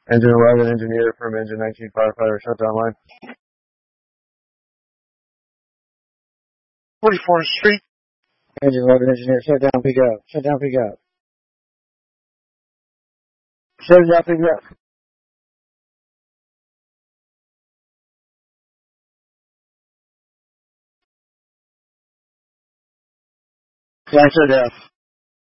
Engine 11, engineer from engine 19 firefighter, shutdown line. 44th Street. Engine 11, engineer, shut down, pick up. Shut down, pick up. Shut down, pick up. Flight shut down.